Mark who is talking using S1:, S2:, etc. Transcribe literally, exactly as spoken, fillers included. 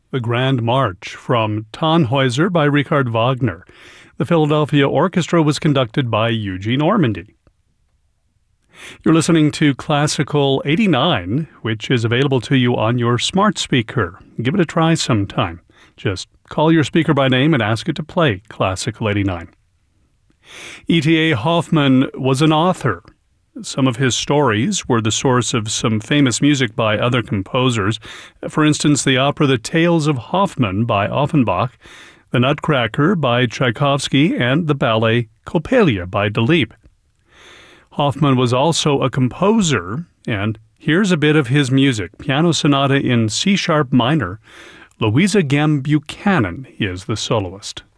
S1: The Grand March from Tannhäuser by Richard Wagner. The Philadelphia Orchestra was conducted by Eugene Ormandy. You're listening to Classical eighty-nine, which is available to you on your smart speaker. Give it a try sometime. Just call your speaker by name and ask it to play Classical eighty-nine. E T A Hoffmann was an author. Some of his stories were the source of some famous music by other composers. For instance, the opera The Tales of Hoffmann by Offenbach, The Nutcracker by Tchaikovsky, and the ballet Coppelia by Delibes. Hoffmann was also a composer, and here's a bit of his music. Piano Sonata in C-sharp minor. Louisa Gem Buchanan is the soloist.